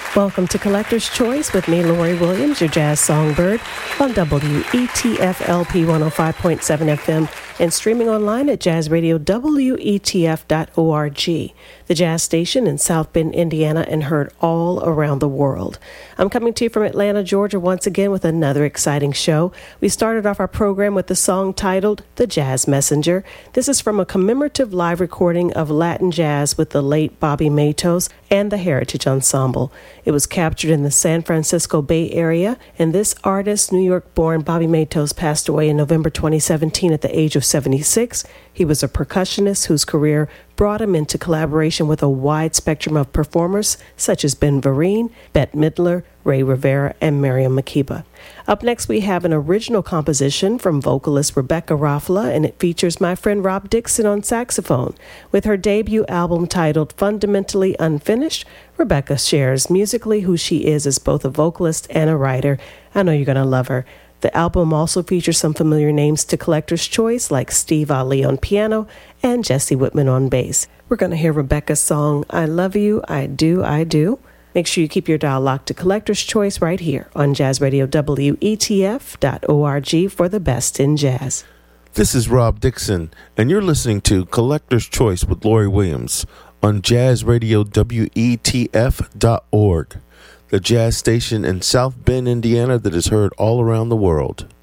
Welcome to Collector's Choice with me, Lori Williams, your jazz songbird, on WETF-LP 105.7 FM and streaming online at jazzradio.wetf.org, the jazz station in South Bend, Indiana, and heard all around the world. I'm coming to you from Atlanta, Georgia, once again with another exciting show. We started off our program with the song titled The Jazz Messenger. This is from a commemorative live recording of Latin jazz with the late Bobby Matos and the Heritage Ensemble. It was captured in the San Francisco Bay Area, and this artist, New York-born Bobby Matos, passed away in November 2017 at the age of 76. He was a percussionist whose career brought him into collaboration with a wide spectrum of performers such as Ben Vereen, Bette Midler, Ray Rivera, and Miriam Makeba. Up next, we have an original composition from vocalist Rebecca Raffala, and it features my friend Rob Dixon on saxophone. With her debut album titled Fundamentally Unfinished, Rebecca shares musically who she is as both a vocalist and a writer. I know you're going to love her. The album also features some familiar names to Collector's Choice, like Steve Ali on piano and Jesse Whitman on bass. We're going to hear Rebecca's song, I Love You, I Do, I Do. Make sure you keep your dial locked to Collector's Choice right here on Jazz Radio WETF.org for the best in jazz. This is Rob Dixon, and you're listening to Collector's Choice with Lori Williams on Jazz Radio WETF.org, the jazz station in South Bend, Indiana that is heard all around the world.